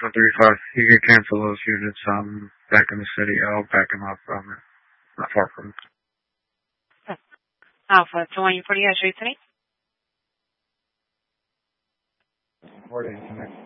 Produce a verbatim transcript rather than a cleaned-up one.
Alpha three five. You can cancel those units. Um, back in the city. I'll back them up. Um, not far from. Alpha two one for the address, Four days.